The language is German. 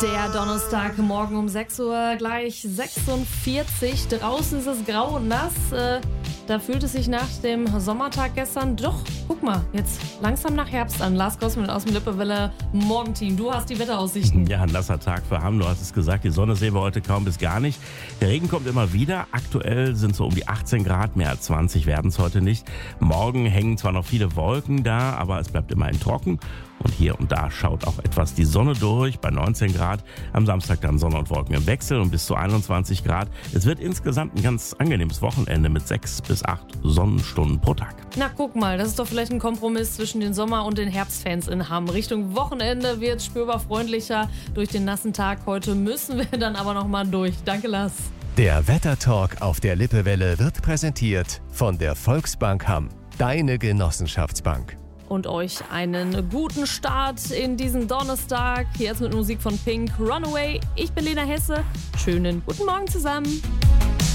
Der Donnerstagmorgen um 6 Uhr gleich 46. Draußen ist es grau und nass. Da fühlt es sich nach dem Sommertag gestern doch, guck mal, jetzt langsam nach Herbst an. Lars Grossmann aus dem Lippewelle Morgenteam. Du hast die Wetteraussichten. Ja, ein nasser Tag für Hamm. Du hast es gesagt, die Sonne sehen wir heute kaum bis gar nicht. Der Regen kommt immer wieder. Aktuell sind so um die 18 Grad, mehr als 20 werden es heute nicht. Morgen hängen zwar noch viele Wolken da, aber es bleibt immerhin trocken. Und hier und da schaut auch etwas die Sonne durch, bei 19 Grad. Am Samstag dann Sonne und Wolken im Wechsel und bis zu 21 Grad. Es wird insgesamt ein ganz angenehmes Wochenende mit 6 bis 8 Sonnenstunden pro Tag. Na guck mal, das ist doch vielleicht ein Kompromiss zwischen den Sommer- und den Herbstfans in Hamm. Richtung Wochenende wird es spürbar freundlicher. Durch den nassen Tag heute müssen wir dann aber noch mal durch. Danke, Lars. Der Wettertalk auf der Lippewelle wird präsentiert von der Volksbank Hamm. Deine Genossenschaftsbank. Und euch einen guten Start in diesen Donnerstag. Jetzt mit Musik von Pink, Runaway. Ich bin Lena Hesse. Schönen guten Morgen zusammen.